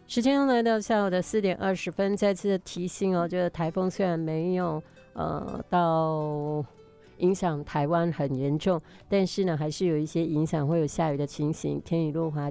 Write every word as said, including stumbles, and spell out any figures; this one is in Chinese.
时间来到下午的四点二十分，再次的提醒哦，这个台风虽然没有呃到影响台湾很严重，但是呢，还是有一些影响，会有下雨的情形。天雨路滑